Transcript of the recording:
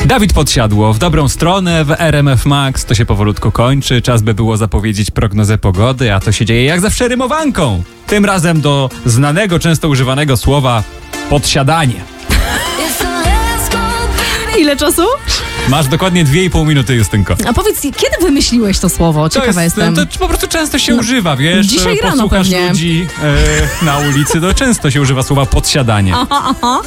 Dawid Podsiadło w dobrą stronę w RMF Max. To się powolutku kończy. Czas by było zapowiedzieć prognozę pogody, a to się dzieje jak zawsze rymowanką. Tym razem do znanego, często używanego słowa podsiadanie. Ile czasu? Masz dokładnie 2,5 minuty, Justynko. A powiedz, kiedy wymyśliłeś to słowo? Ciekawa jestem. To po prostu często się używa, wiesz? Dzisiaj rano posłuchasz pewnie. ludzi na ulicy, to często się używa słowa podsiadanie. Aha.